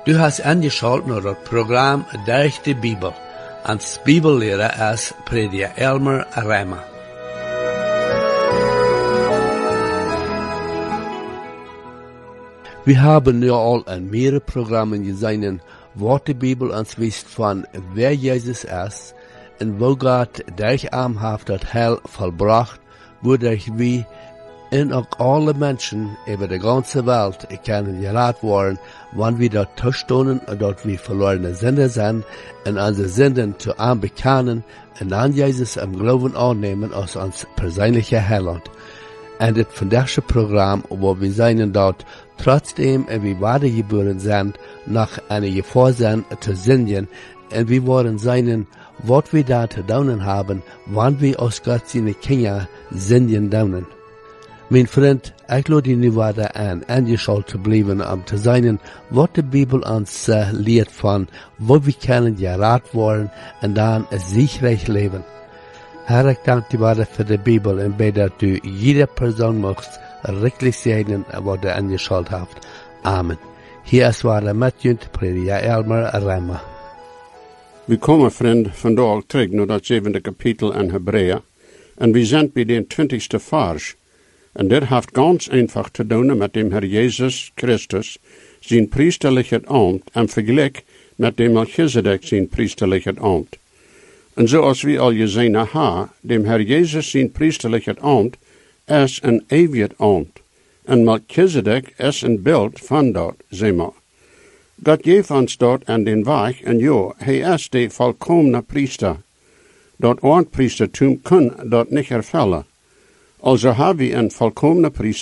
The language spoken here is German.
Du hast angeschaut naar het programma Durch de Bibel. Als Bibellehrer ist Prediger Elmer Reimer. Wir haben nu al in mehrere Programmen gesehen, wat de Bibel uns wisst von wer Jesus ist und wo Gott durch ihn hat das Heil vollbracht, wodurch wir und auch alle Menschen über die ganze Welt können gerettet werden, wenn wir dort stehen und dort wir verlorene Sünder sind und unsere Sünden zu ihm bekennen und an Jesus im Glauben annehmen als uns persönlicher Heiland. Und das von diesem Programm, wo wir seien dort trotzdem wir wiedergeboren sind, nach einer Gefahr sind zu sündigen, und wir wollen seinen, was wir da zu tun haben, wann wir aus Gott seine Kinder sündigen tun. Mein Freund, ich lade dich nu weiter an, angeschaut zu bleiben, zu sein, was die Bibel uns lehrt von, wo wir können gerettet werden und dann ein siegreich leben. Herr, ich danke dir weiter für die Bibel und bete, dass du jede Person möchtest richtig segnen, was du angeschaut hast. Amen. Hier ist weiter Matjünd, Prediger Elmer Reimer. Wir kommen, Freund, vandaag terug naar dat 7e kapitel in Hebräer. En we zijn bij de 20ste vers. En dit heeft ganz einfach te doen met dem Herr Jesus Christus, zijn priesterlijke ambt, en vergelijk met dem Melchizedek zijn priesterlijke ambt. En zoals we al gezien hebben, dem Herr Jesus zijn priesterlijke ambt is een eeuwig ambt. En Melchizedek is een beeld van dat, zeg maar. God geeft ons dat aan den weg, en ja, hij is de volkomene priester. Dat oorpriestertum kan dat niet ervullen. Also hebben we een volkomene priester